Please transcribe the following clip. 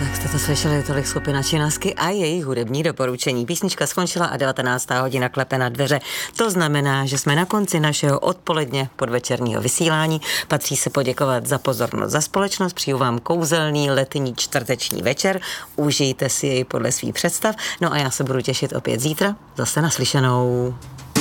Tak jste to slyšeli, tolik skupina Činasky a jejich hudební doporučení. Písnička skončila a 19. hodina klepe na dveře. To znamená, že jsme na konci našeho odpoledně podvečerního vysílání. Patří se poděkovat za pozornost, za společnost. Přeju vám kouzelný letní čtvrteční večer. Užijte si jej podle svých představ. No a já se budu těšit opět zítra. Zase naslyšenou.